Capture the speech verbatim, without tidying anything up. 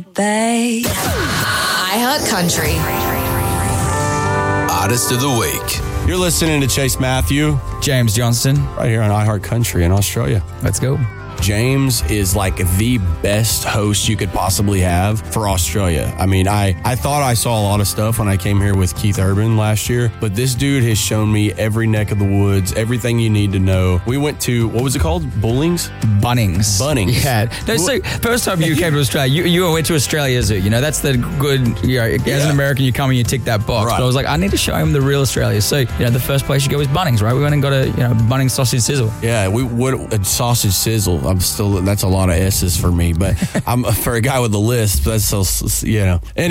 Bay. iHeart Country. Artist of the Week. You're listening to Chase Matthew. James Johnston. Right here on iHeart Country in Australia. Let's go. James is like the best host you could possibly have for Australia. I mean, I, I thought I saw a lot of stuff when I came here with Keith Urban last year, but this dude has shown me every neck of the woods, everything you need to know. We went to, what was it called? Bullings? Bunnings. Bunnings. Yeah. No, so first time you came to Australia, you, you went to Australia Zoo. You know, that's the good, you know, as Yeah. an American, you come and you tick that box. Right. But I was like, I need to show him the real Australia. So, you know, the first place you go is Bunnings, right? We went and got a, you know, Bunnings sausage sizzle. Yeah, we would a sausage sizzle. I'm still, that's a lot of S's for me, but I'm for a guy with a list, that's so, you know.